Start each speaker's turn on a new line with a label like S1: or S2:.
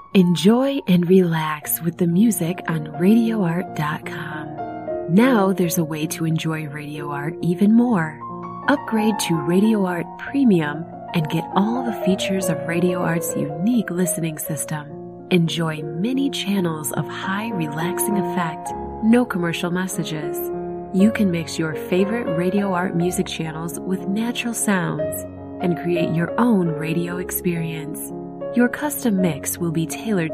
S1: Enjoy and relax with the music on RadioArt.com. Now there's a way to enjoy Radio Art even more. Upgrade to Radio Art Premium and get all the features of Radio Art's unique listening system. Enjoy many channels of high relaxing effect, no commercial messages. You can mix your favorite Radio Art music channels with natural sounds and create your own radio experience. Your custom mix will be tailored